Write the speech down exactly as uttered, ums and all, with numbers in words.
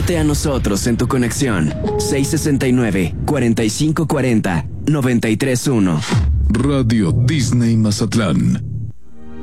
Únete a nosotros en tu conexión. seis sesenta y nueve, cuarenta y cinco cuarenta, noventa y tres uno. Radio Disney Mazatlán.